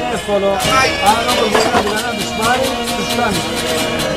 εύκολο. Αν όμως μπορεί να την ανάμπεις πάλι, τους κάνει.